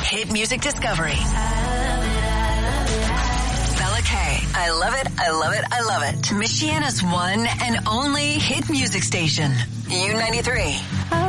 Hit Music Discovery. Bella K. I love it. I love it. I love it. Michiana's one and only hit music station. U93.